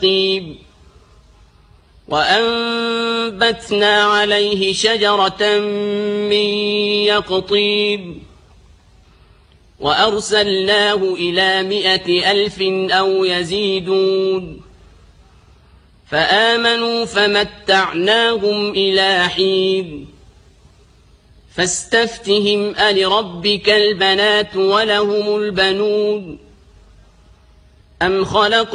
طيب وأنبتنا عليه شجرة من يقطين وأرسلناه إلى 100,000 أو يزيدون فآمنوا فمتعناهم إلى حين فاستفتهم ألربك البنات ولهم البنون أم خلقوا